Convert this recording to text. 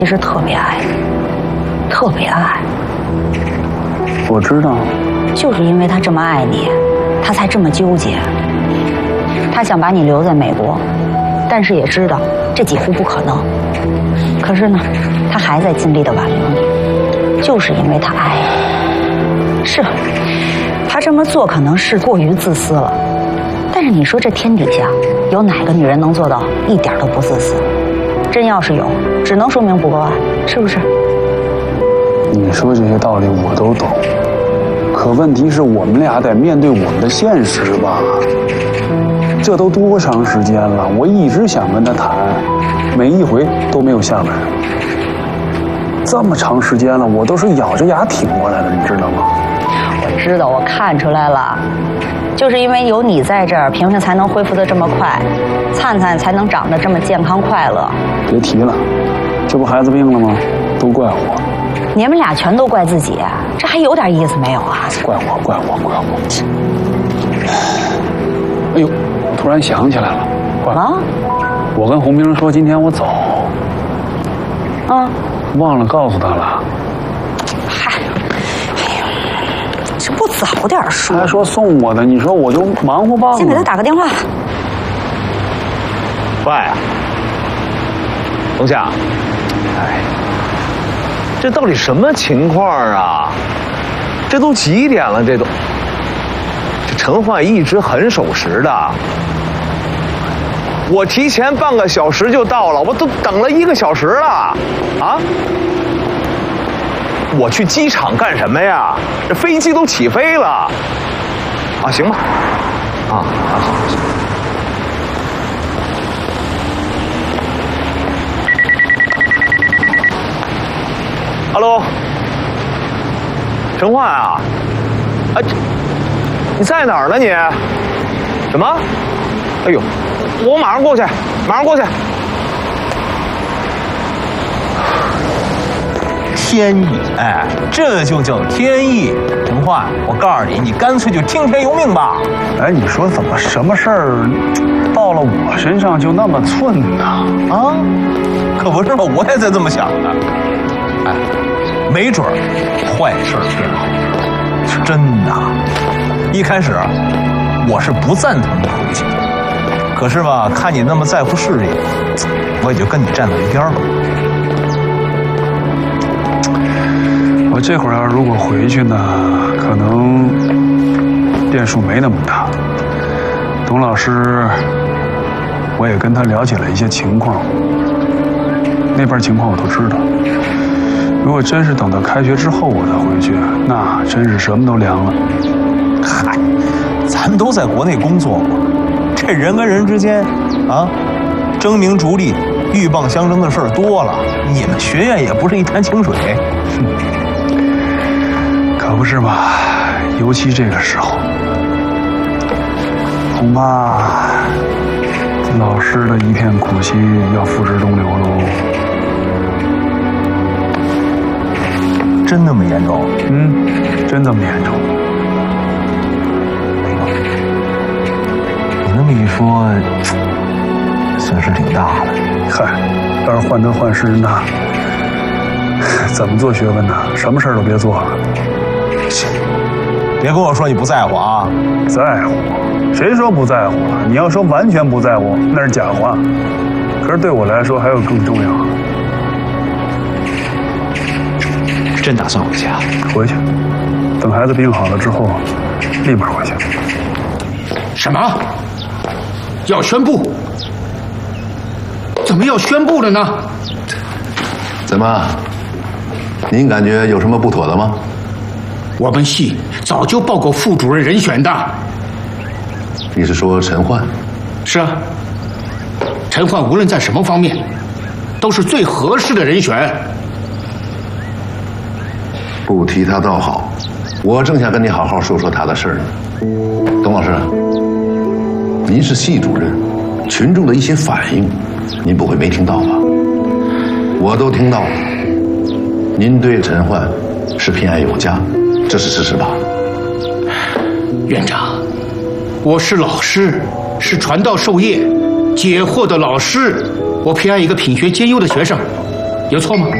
其实特别爱你，特别爱。 我知道， 就是因为他这么爱你，他才这么纠结。他想把你留在美国，但是也知道这几乎不可能。可是呢，他还在尽力的挽留你，就是因为他爱你。是，他这么做可能是过于自私了，但是你说这天底下有哪个女人能做到一点都不自私？真要是有，只能说明不够爱，是不是？ 你说这些道理我都懂，可问题是我们俩得面对我们的现实吧？这都多长时间了？我一直想跟他谈，每一回都没有下文。这么长时间了，我都是咬着牙挺过来的，你知道吗？ 我知道，我看出来了，就是因为有你在这儿，萍萍才能恢复得这么快，灿灿才能长得这么健康快乐。 别提了，这不孩子病了吗？都怪我。 你们俩全都怪自己，这还有点意思没有啊？ 怪我，怪我，怪我！哎呦，突然想起来了， 啊？ 我跟红冰说今天我走，忘了告诉他了。 嗨，哎呀，这不早点说？ 他说送我的，你说我就忙活忘了。 先给他打个电话。 喂，龙夏，哎，这到底什么情况啊？这都几点了？这陈焕一直很守时的，我提前半个小时就到了，我都等了1个小时了，啊！我去机场干什么呀？这飞机都起飞了，啊，行吧，好。Hello， 陈焕啊，你在哪儿呢你？什么？哎呦，我马上过去，马上过去。 天意，哎，这就叫天意。陈焕，我告诉你，你干脆就听天由命吧。 哎，你说怎么什么事儿到了我身上就那么寸呢？ 啊，可不是嘛，我也在这么想的。哎，没准儿坏事变好事，真的。一开始我是不赞同你回去的，可是吧，看你那么在乎事业，我也就跟你站到一边了。 我这会儿要如果回去呢，可能变数没那么大。董老师，我也跟他了解了一些情况，那边情况我都知道。如果真是等到开学之后我再回去，那真是什么都凉了。 嗨，咱都在国内工作过，这人跟人之间啊，争名逐利、鹬蚌相争的事儿多了。你们学院也不是一潭清水。 可不是嘛，尤其这个时候，恐怕老师的一片苦心要付之东流喽。 真那么严重？ 真这么严重。 哎呦，你那么一说，损失挺大的。 嗨，要是患得患失呢，怎么做学问呢？什么事儿都别做了。 别跟我说你不在乎啊！ 在乎？谁说不在乎了？你要说完全不在乎，那是假话。可是对我来说，还有更重要。 真打算回家？ 回去，等孩子病好了之后，立马回去。 什么？要宣布？怎么要宣布了呢？ 怎么？您感觉有什么不妥的吗？ 我们系早就报过副主任人选的。 你是说陈焕？ 是啊，陈焕无论在什么方面，都是最合适的人选。 不提他倒好，我正想跟你好好说说他的事儿呢。董老师，您是系主任，群众的一些反应，您不会没听到吧？我都听到了。您对陈焕是偏爱有加，这是事实吧？ 院长，我是老师，是传道授业、解惑的老师，我偏爱一个品学兼优的学生， 有错吗？